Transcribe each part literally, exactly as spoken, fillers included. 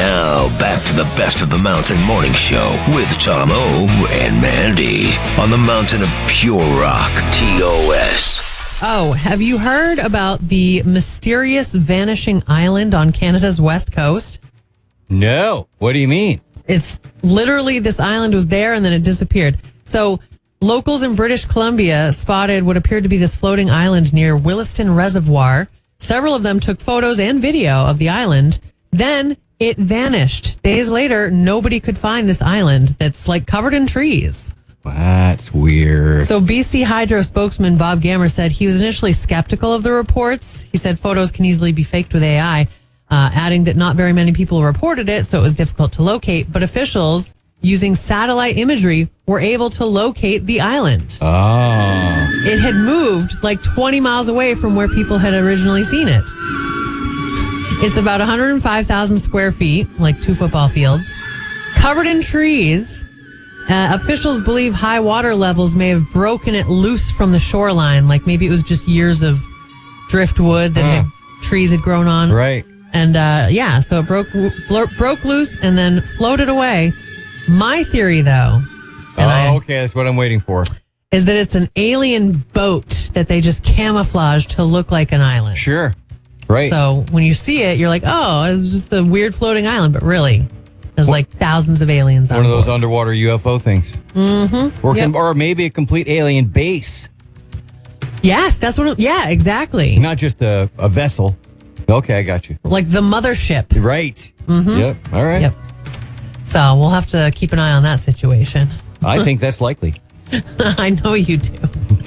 Now, back to the Best of the Mountain Morning Show with Tom O and Mandy on the mountain of pure rock, T O S. Oh, have you heard about the mysterious vanishing island on Canada's west coast? No. What do you mean? It's literally this island was there and then it disappeared. So locals in British Columbia spotted what appeared to be this floating island near Williston Reservoir. Several of them took photos and video of the island. Then it vanished. Days later, nobody could find this island that's like covered in trees. That's weird. So B C Hydro spokesman Bob Gammer said he was initially skeptical of the reports. He said photos can easily be faked with A I, uh, adding that not very many people reported it, so it was difficult to locate. But officials using satellite imagery were able to locate the island. Oh. It had moved like twenty miles away from where people had originally seen it. It's about one hundred five thousand square feet, like two football fields, covered in trees. Uh, officials believe high water levels may have broken it loose from the shoreline. Like maybe it was just years of driftwood that Uh, had, trees had grown on. Right. And uh, yeah, so it broke blo- broke loose and then floated away. My theory, though, and Oh, I, okay. That's what I'm waiting for. is that it's an alien boat that they just camouflaged to look like an island. Sure. Right. So when you see it, you're like, oh, it's just a weird floating island. But really, there's like thousands of aliens on One of those board. underwater U F O things. Mm-hmm. Or, Yep. com- or maybe a complete alien base. Yes, that's what. It, yeah, exactly. Not just a, a vessel. Okay, I got you. Like the mothership. Right. Mm-hmm. Yep. All right. Yep. So we'll have to keep an eye on that situation. I think that's likely. I know you do.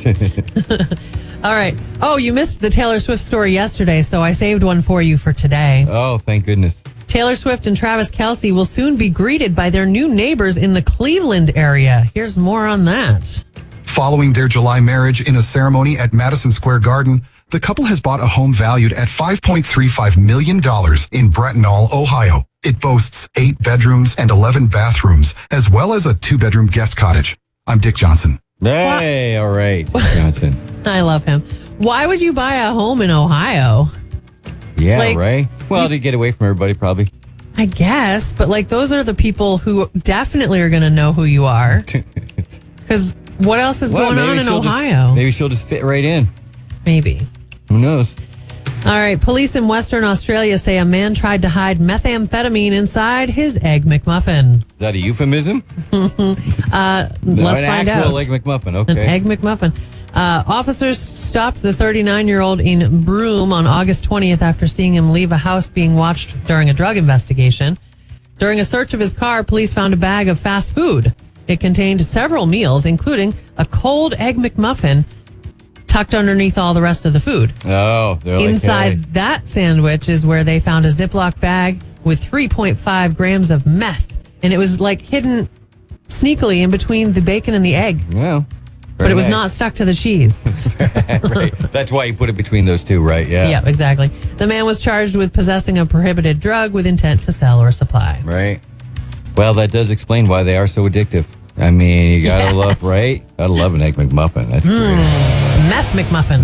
All right. Oh, you missed the Taylor Swift story yesterday, so I saved one for you for today. Oh, thank goodness. Taylor Swift and Travis Kelce will soon be greeted by their new neighbors in the Cleveland area. Here's more on that. Following their July marriage in a ceremony at Madison Square Garden, the couple has bought a home valued at five point three five million dollars in Brettonall, Ohio. It boasts eight bedrooms and eleven bathrooms, as well as a two-bedroom guest cottage. I'm Dick Johnson. Hey, all right, Johnson. I love him. Why would you buy a home in Ohio? Yeah, Like, right. Well, you- to get away from everybody, probably. I guess, but like those are the people who definitely are going to know who you are. Because what else is Well, going maybe on in she'll just- Ohio? maybe she'll just fit right in. Maybe. Who knows? All right. Police in Western Australia say a man tried to hide methamphetamine inside his Egg McMuffin. Is that a euphemism? uh, No, let's an find actual out. Egg McMuffin. An Okay. Egg McMuffin. Uh, officers stopped the thirty-nine-year-old in Broome on August twentieth after seeing him leave a house being watched during a drug investigation. During a search of his car, police found a bag of fast food. It contained several meals, including a cold Egg McMuffin tucked underneath all the rest of the food. Oh, they're like, Inside hey. that sandwich is where they found a Ziploc bag with three point five grams of meth. And it was like hidden sneakily in between the bacon and the egg. Well, But it was nice. not stuck to the cheese. Right. That's why you put it between those two, right? Yeah. Yeah, exactly. The man was charged with possessing a prohibited drug with intent to sell or supply. Right. Well, that does explain why they are so addictive. I mean, you gotta Yes. love, right? Gotta love an Egg McMuffin. That's great. Meth McMuffin.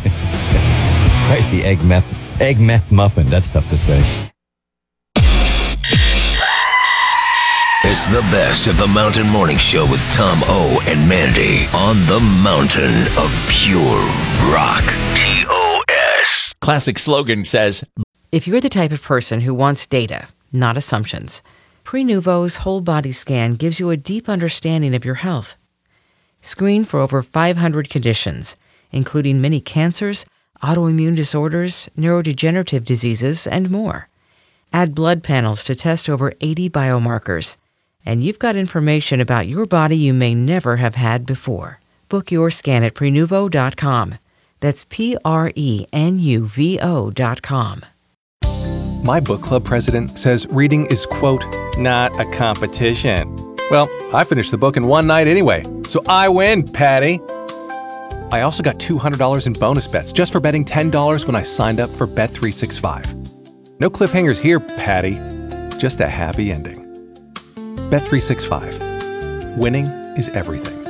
Right, the egg meth, egg meth muffin. That's tough to say. It's the Best of the Mountain Morning Show with Tom O and Mandy on the mountain of pure rock, T O S. Classic slogan says, If you're the type of person who wants data, not assumptions, Prenuvo's whole body scan gives you a deep understanding of your health. Screen for over five hundred conditions, including many cancers, autoimmune disorders, neurodegenerative diseases, and more. Add blood panels to test over eighty biomarkers, and you've got information about your body you may never have had before. Book your scan at Prenuvo dot com. That's P R E N U V O dot com. My book club president says reading is, quote, not a competition. Well, I finished the book in one night anyway, so I win, Patty. I also got two hundred dollars in bonus bets just for betting ten dollars when I signed up for Bet three sixty-five. No cliffhangers here, Patty. Just a happy ending. Bet three sixty-five. Winning is everything.